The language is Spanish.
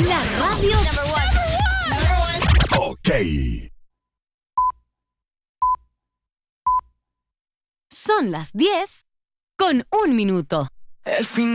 La radio Number one. Ok. son las 10 con 1 minuto. El fin